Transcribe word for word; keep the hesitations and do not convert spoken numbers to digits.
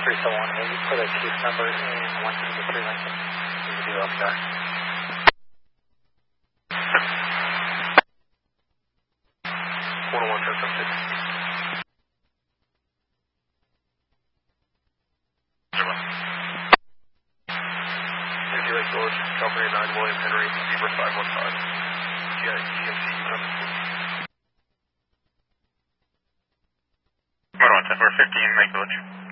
three seven one, will you put a case number in one two three Lincoln? We can do L P R. one oh one ten seven six. Village, California nine, William Henry, Zebra five one five. G I T M C number. one one ten, we're fifteen, Lake Village.